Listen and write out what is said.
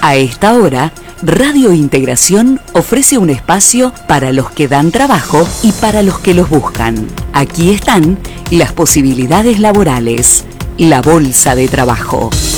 A esta hora, Radio Integración ofrece un espacio para los que dan trabajo y para los que los buscan. Aquí están las posibilidades laborales, la bolsa de trabajo.